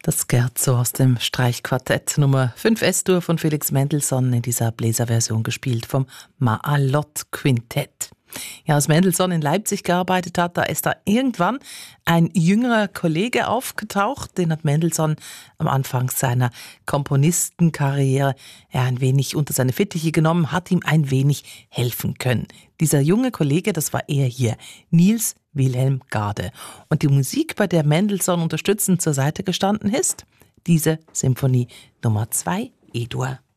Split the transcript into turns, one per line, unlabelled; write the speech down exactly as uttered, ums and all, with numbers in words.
Das Scherzo aus dem Streichquartett Nummer fünf S-Dur von Felix Mendelssohn in dieser Bläserversion gespielt vom Maalot Quintett. Ja, als Mendelssohn in Leipzig gearbeitet hat, da ist da irgendwann ein jüngerer Kollege aufgetaucht. Den hat Mendelssohn am Anfang seiner Komponistenkarriere ja, ein wenig unter seine Fittiche genommen, hat ihm ein wenig helfen können. Dieser junge Kollege, das war er hier, Niels Wilhelm Gade. Und die Musik, bei der Mendelssohn unterstützend zur Seite gestanden ist, diese Symphonie Nummer zwei E-Dur.